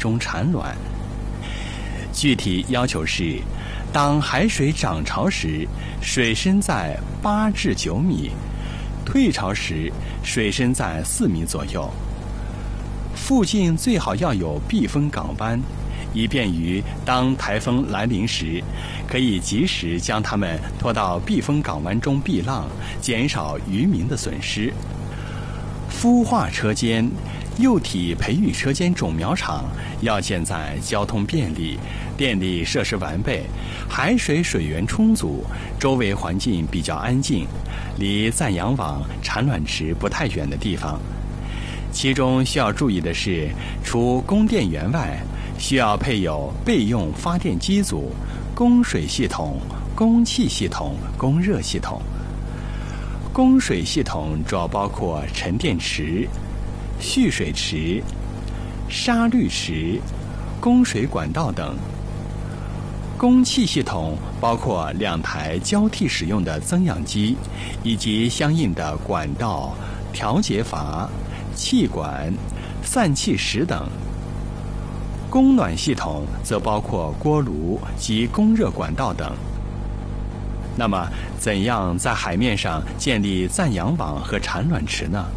中产卵。具体要求是，当海水涨潮时，水深在8至9米；退潮时，水深在4米左右。附近最好要有避风港湾，以便于当台风来临时，可以及时将它们拖到避风港湾中避浪，减少渔民的损失。孵化车间、幼体培育车间种苗场要建在交通便利、电力设施完备、海水水源充足、周围环境比较安静、离暂养网、产卵池不太远的地方。其中需要注意的是，除供电源外，需要配有备用发电机组、供水系统、供气系统、供热系统。供水系统主要包括沉淀池、蓄水池、沙滤池、供水管道等。供气系统包括2台交替使用的增氧机，以及相应的管道、调节阀、气管、散气石等。供暖系统则包括锅炉及供热管道等。那么，怎样在海面上建立暂养网和产卵池呢？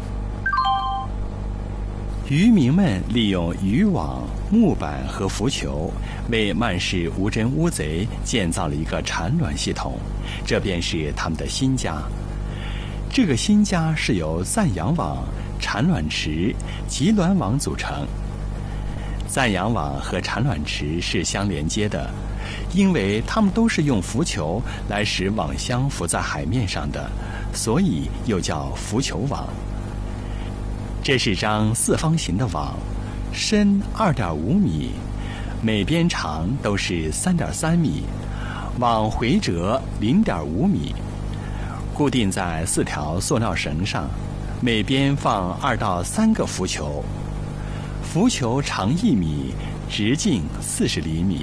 渔民们利用渔网、木板和浮球，为曼氏无针乌贼建造了一个产卵系统，这便是他们的新家。这个新家是由暂养网、产卵池、集卵网组成。暂养网和产卵池是相连接的，因为它们都是用浮球来使网箱浮在海面上的，所以又叫浮球网。这是张4方形的网，深2.5米，每边长都是3.3米，网回折0.5米，固定在4条塑料绳上，每边放2到3个浮球。浮球长1米，直径40厘米。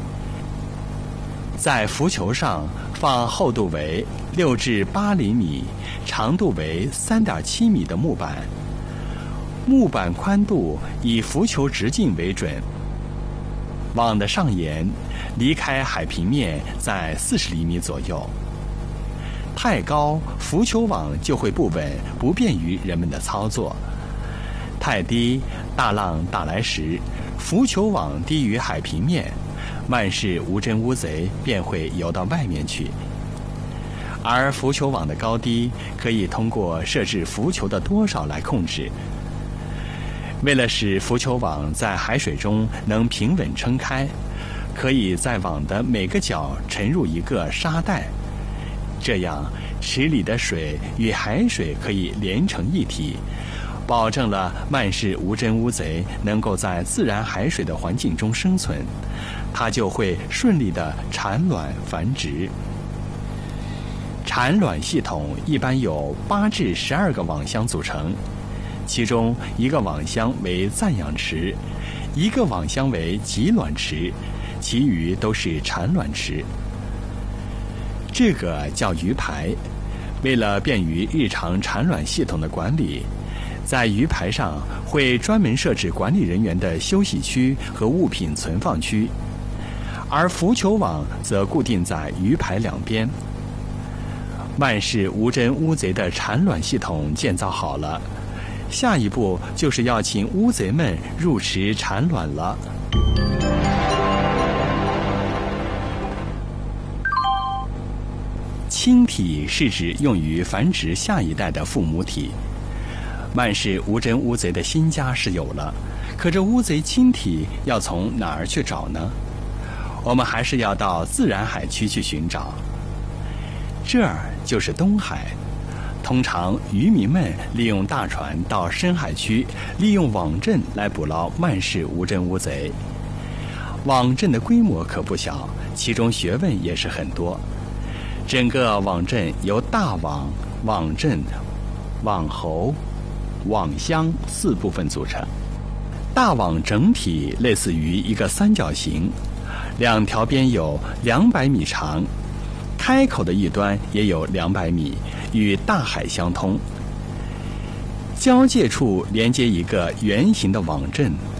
在浮球上放厚度为6至8厘米、长度为3.7米的木板，木板宽度以浮球直径为准。网的上沿离开海平面在40厘米左右。太高，浮球网就会不稳，不便于人们的操作。太低，大浪打来时，浮球网低于海平面，曼氏无针乌贼便会游到外面去。而浮球网的高低可以通过设置浮球的多少来控制。为了使浮球网在海水中能平稳撑开，可以在网的每个角沉入一个沙袋，这样池里的水与海水可以连成一体，保证了曼氏无针乌贼能够在自然海水的环境中生存，它就会顺利地产卵繁殖。产卵系统一般由8至12个网箱组成，其中1个网箱为暂养池，1个网箱为集卵池，其余都是产卵池。这个叫鱼排，为了便于日常产卵系统的管理，在鱼排上会专门设置管理人员的休息区和物品存放区，而浮球网则固定在鱼排两边。曼氏无针乌贼的产卵系统建造好了，下一步就是要请乌贼们入池产卵了。亲体是指用于繁殖下一代的父母体。曼氏无针乌贼的新家是有了，可这乌贼亲体要从哪儿去找呢？我们还是要到自然海区去寻找。这儿就是东海，通常渔民们利用大船到深海区，利用网阵来捕捞曼氏无针乌贼。网阵的规模可不小，其中学问也是很多。整个网阵由大网、网阵、网喉、网箱4部分组成。大网整体类似于一个三角形，2条边有200米长，开口的一端也有200米，与大海相通。交界处连接一个圆形的网阵，